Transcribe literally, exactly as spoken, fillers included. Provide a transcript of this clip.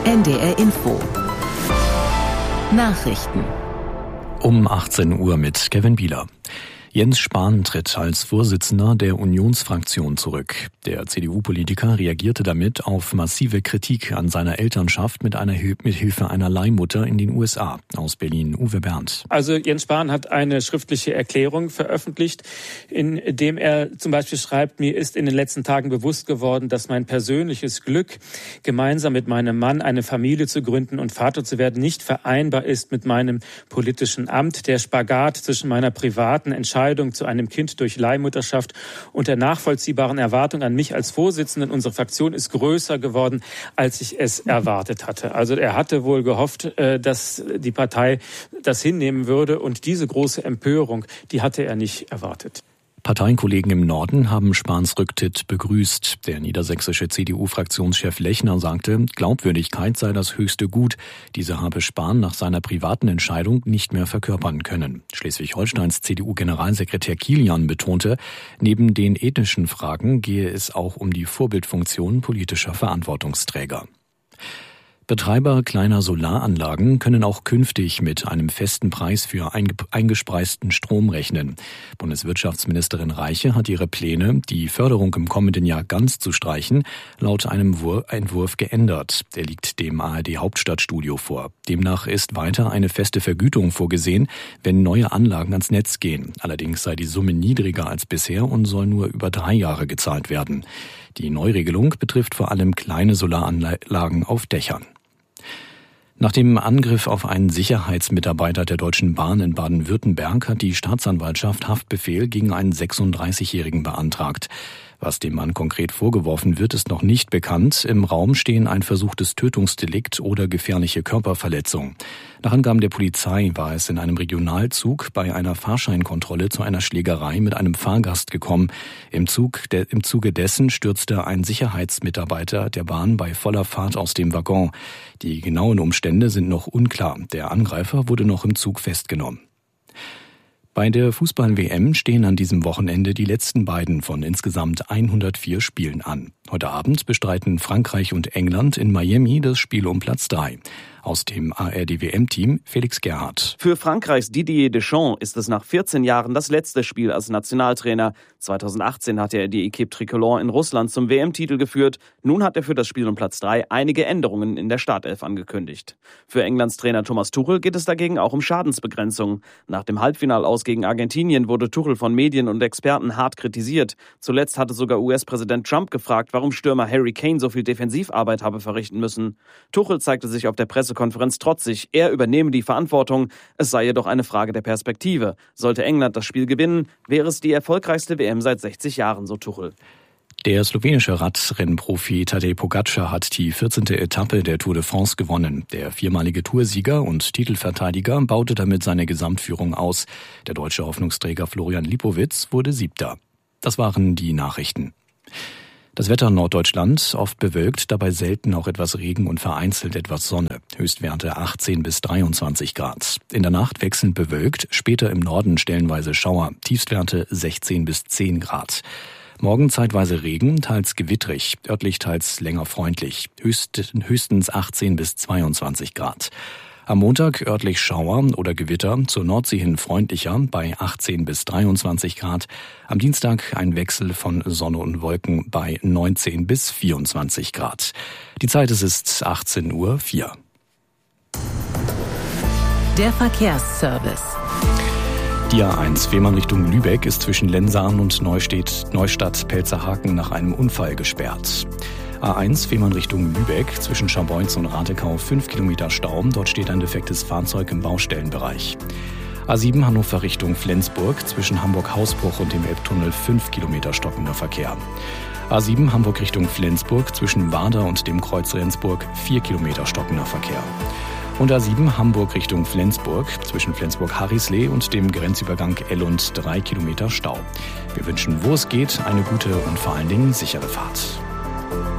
N D R Info. Nachrichten. Um achtzehn Uhr mit Kevin Bieler. Jens Spahn tritt als Vorsitzender der Unionsfraktion zurück. Der C D U-Politiker reagierte damit auf massive Kritik an seiner Elternschaft mit einer Hil- mit Hilfe einer Leihmutter in den U S A. Aus Berlin, Uwe Berndt. Also Jens Spahn hat eine schriftliche Erklärung veröffentlicht, in dem er zum Beispiel schreibt: Mir ist in den letzten Tagen bewusst geworden, dass mein persönliches Glück, gemeinsam mit meinem Mann eine Familie zu gründen und Vater zu werden, nicht vereinbar ist mit meinem politischen Amt. Der Spagat zwischen meiner privaten Entscheidung zu einem Kind durch Leihmutterschaft und der nachvollziehbaren Erwartung an mich als Vorsitzenden unserer Fraktion ist größer geworden, als ich es erwartet hatte. Also er hatte wohl gehofft, dass die Partei das hinnehmen würde, und diese große Empörung, die hatte er nicht erwartet. Parteienkollegen im Norden haben Spahns Rücktritt begrüßt. Der niedersächsische C D U-Fraktionschef Lechner sagte, Glaubwürdigkeit sei das höchste Gut. Diese habe Spahn nach seiner privaten Entscheidung nicht mehr verkörpern können. Schleswig-Holsteins C D U-Generalsekretär Kilian betonte, neben den ethischen Fragen gehe es auch um die Vorbildfunktion politischer Verantwortungsträger. Betreiber kleiner Solaranlagen können auch künftig mit einem festen Preis für eingespeisten Strom rechnen. Bundeswirtschaftsministerin Reiche hat ihre Pläne, die Förderung im kommenden Jahr ganz zu streichen, laut einem Entwurf geändert. Der liegt dem A R D-Hauptstadtstudio vor. Demnach ist weiter eine feste Vergütung vorgesehen, wenn neue Anlagen ans Netz gehen. Allerdings sei die Summe niedriger als bisher und soll nur über drei Jahre gezahlt werden. Die Neuregelung betrifft vor allem kleine Solaranlagen auf Dächern. Nach dem Angriff auf einen Sicherheitsmitarbeiter der Deutschen Bahn in Baden-Württemberg hat die Staatsanwaltschaft Haftbefehl gegen einen sechsunddreißigjährigen beantragt. Was dem Mann konkret vorgeworfen wird, ist noch nicht bekannt. Im Raum stehen ein versuchtes Tötungsdelikt oder gefährliche Körperverletzung. Nach Angaben der Polizei war es in einem Regionalzug bei einer Fahrscheinkontrolle zu einer Schlägerei mit einem Fahrgast gekommen. Im Zug, der, im Zuge dessen stürzte ein Sicherheitsmitarbeiter der Bahn bei voller Fahrt aus dem Waggon. Die genauen Umstände sind noch unklar. Der Angreifer wurde noch im Zug festgenommen. Bei der Fußball-W M stehen an diesem Wochenende die letzten beiden von insgesamt hundertvier Spielen an. Heute Abend bestreiten Frankreich und England in Miami das Spiel um Platz drei. Aus dem A R D W M-Team Felix Gerhardt. Für Frankreichs Didier Deschamps ist es nach vierzehn Jahren das letzte Spiel als Nationaltrainer. zweitausendachtzehn hat er die Équipe Tricolore in Russland zum W M-Titel geführt. Nun hat er für das Spiel um Platz drei einige Änderungen in der Startelf angekündigt. Für Englands Trainer Thomas Tuchel geht es dagegen auch um Schadensbegrenzung. Nach dem Halbfinalaus gegen Argentinien wurde Tuchel von Medien und Experten hart kritisiert. Zuletzt hatte sogar U S-Präsident Trump gefragt, warum Stürmer Harry Kane so viel Defensivarbeit habe verrichten müssen. Tuchel zeigte sich auf der Pressekonferenz trotzig. Er übernehme die Verantwortung. Es sei jedoch eine Frage der Perspektive. Sollte England das Spiel gewinnen, wäre es die erfolgreichste W M seit sechzig Jahren, so Tuchel. Der slowenische Radrennprofi Tadej Pogačar hat die vierzehnte Etappe der Tour de France gewonnen. Der viermalige Toursieger und Titelverteidiger baute damit seine Gesamtführung aus. Der deutsche Hoffnungsträger Florian Lipowitz wurde Siebter. Das waren die Nachrichten. Das Wetter in Norddeutschland oft bewölkt, dabei selten auch etwas Regen und vereinzelt etwas Sonne. Höchstwerte achtzehn bis dreiundzwanzig Grad. In der Nacht wechselnd bewölkt, später im Norden stellenweise Schauer. Tiefstwerte sechzehn bis zehn Grad. Morgen zeitweise Regen, teils gewittrig, örtlich teils länger freundlich. Höchst, höchstens achtzehn bis zweiundzwanzig Grad. Am Montag örtlich Schauer oder Gewitter, zur Nordsee hin freundlicher bei achtzehn bis dreiundzwanzig Grad. Am Dienstag ein Wechsel von Sonne und Wolken bei neunzehn bis vierundzwanzig Grad. Die Zeit es ist achtzehn Uhr vier. Der Verkehrsservice. Die A eins Fehmarn Richtung Lübeck ist zwischen Lensahn und Neustadt, Neustadt-Pelzerhaken nach einem Unfall gesperrt. A eins Fehmarn Richtung Lübeck zwischen Scharbeutz und Ratekau fünf Kilometer Stau. Dort steht ein defektes Fahrzeug im Baustellenbereich. A sieben Hannover Richtung Flensburg zwischen Hamburg-Hausbruch und dem Elbtunnel fünf Kilometer stockender Verkehr. A sieben Hamburg Richtung Flensburg zwischen Wader und dem Kreuz Rendsburg vier Kilometer stockender Verkehr. Und A sieben Hamburg Richtung Flensburg zwischen Flensburg-Harrislee und dem Grenzübergang Ellund drei Kilometer Stau. Wir wünschen, wo es geht, eine gute und vor allen Dingen sichere Fahrt.